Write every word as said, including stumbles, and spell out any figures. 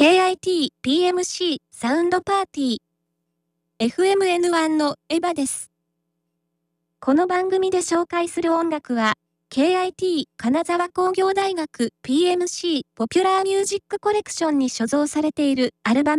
ケーアイティーピーエムシー サウンドパーティー エフエムエヌワン のエヴァです。この番組で紹介する音楽は ケーアイティー 金沢工業大学 ピーエムシー ポピュラーミュージックコレクションに所蔵されているアルバム